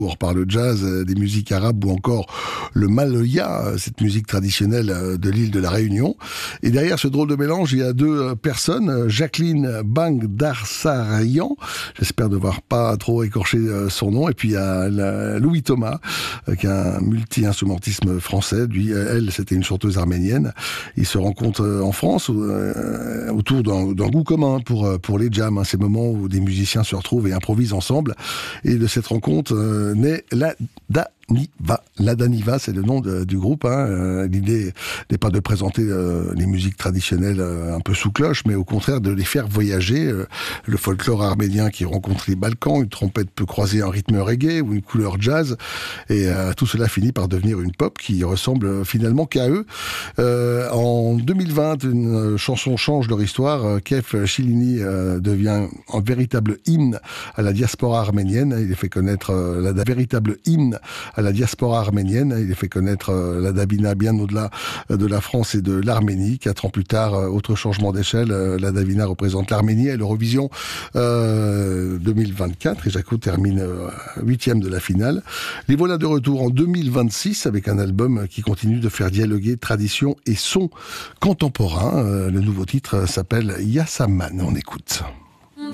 par le jazz, des musiques arabes ou encore le maloya, cette musique traditionnelle de l'île de la Réunion. Et derrière ce drôle de mélange, il y a deux personnes, Jacqueline Bangdarsarian, j'espère ne devoir pas trop écorcher son nom, et puis il y a Louis Thomas, qui est un multi-instrumentisme français. Lui, elle, c'était une chanteuse arménienne. Ils se rencontrent en France autour d'un goût commun pour les jams, ces moments où des musiciens se retrouvent et improvisent ensemble. Et de cette rencontre naît la Daniva, c'est le nom du groupe. L'idée n'est pas de présenter les musiques traditionnelles un peu sous cloche, mais au contraire de les faire voyager. Le folklore arménien qui rencontre les Balkans, une trompette peut croiser un rythme reggae ou une couleur jazz, et tout cela finit par devenir une pop qui ressemble finalement qu'à eux. En 2020, une chanson change leur histoire. Kef Chilini devient un véritable hymne à la diaspora arménienne. Il a fait connaître véritable hymne à la diaspora arménienne. Il a fait connaître la Davina bien au-delà de la France et de l'Arménie. 4 ans plus tard, autre changement d'échelle, la Davina représente l'Arménie à l'Eurovision 2024 et Jaco termine 8e de la finale. Les voilà de retour en 2026 avec un album qui continue de faire dialoguer tradition et son contemporain. Le nouveau titre s'appelle Yasaman. On écoute.